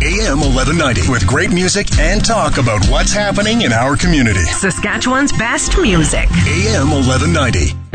AM 1190 with great music and talk about what's happening in our community. Saskatchewan's best music. AM 1190.